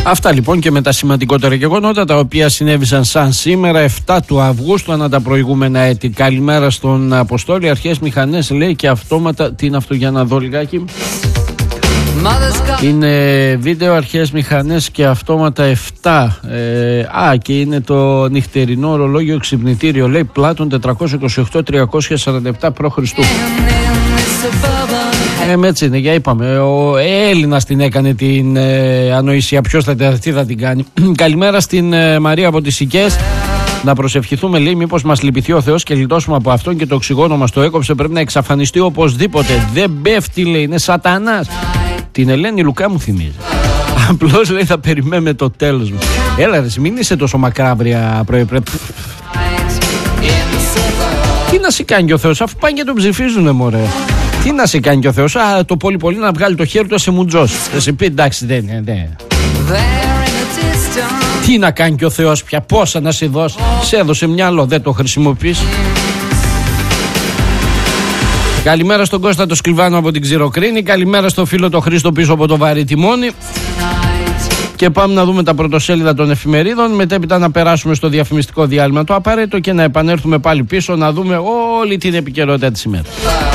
Αυτά λοιπόν και με τα σημαντικότερα γεγονότα τα οποία συνέβησαν σαν σήμερα 7 του Αυγούστου ανά τα προηγούμενα έτη. Καλημέρα στον Αποστόλη. Αρχές μηχανές λέει και αυτόματα. Τι είναι αυτό, για να δω λιγάκι. Είναι βίντεο, αρχές μηχανές και αυτόματα 7. Και είναι το νυχτερινό ορολόγιο ξυπνητήριο, λέει Πλάτων 428-347 π.Χ. Έτσι είναι, για είπαμε. Ο Έλληνας την έκανε την ανοησία. Ποιος θα την κάνει. Καλημέρα στην Μαρία από τις Σικές. Να προσευχηθούμε, λέει, μήπως μας λυπηθεί ο Θεός και γλιτώσουμε από αυτόν και το οξυγόνο μας το έκοψε. Πρέπει να εξαφανιστεί οπωσδήποτε. Δεν πέφτει, λέει, είναι σατανάς. Την Ελένη Λουκά μου θυμίζει. Απλώς, λέει, θα περιμένουμε το τέλος μας. Έλα ρε, μην είσαι τόσο μακάβρια πρωί. Τι να σε κάνει και ο Θεός, αφού πάνε και τον ψηφίζουνε, μωρέ. Τι να σε κάνει και ο Θεός, το πολύ πολύ να βγάλει το χέρι του, σε μουτζώσει. Θα σε πει εντάξει, δεν είναι. Τι να κάνει και ο Θεός πια, πόσα να σε δώσει. Σε έδωσε μυαλό, δεν το χρησιμοποιείς. Καλημέρα στον Κώστα το Σκλιβάνο από την Ξηροκρίνη. Καλημέρα στο φίλο το Χρήστο πίσω από το βαρύ τιμόνι. Και πάμε να δούμε τα πρωτοσέλιδα των εφημερίδων. Μετέπειτα να περάσουμε στο διαφημιστικό διάλειμμα το απαραίτητο και να επανέλθουμε πάλι πίσω να δούμε όλη την επικαιρότητα της ημέρας.